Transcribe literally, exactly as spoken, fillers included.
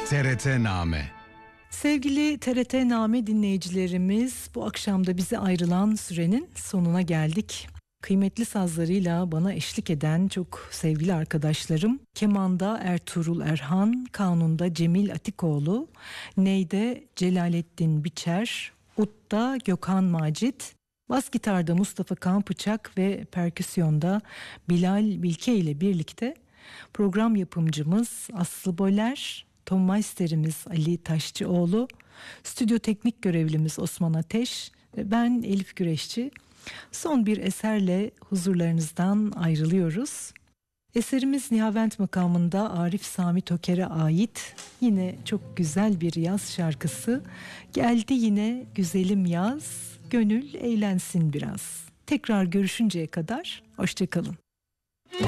T R T Name. Sevgili T R T Name dinleyicilerimiz, bu akşam da bize ayrılan sürenin sonuna geldik. Kıymetli sazlarıyla bana eşlik eden çok sevgili arkadaşlarım, kemanda Ertuğrul Erhan, kanunda Cemil Atikoğlu, neyde Celalettin Biçer, udda Gökhan Macit, bas gitarda Mustafa Kanpıçak ve perküsyonda Bilal Bilke ile birlikte program yapımcımız Aslı Boler, ton meisterimiz Ali Taşçıoğlu, stüdyo teknik görevlimiz Osman Ateş ve ben Elif Güreşçi. Son bir eserle huzurlarınızdan ayrılıyoruz. Eserimiz Nihavent makamında Arif Sami Toker'e ait yine çok güzel bir yaz şarkısı. Geldi yine güzelim yaz, gönül eğlensin biraz. Tekrar görüşünceye kadar hoşça kalın.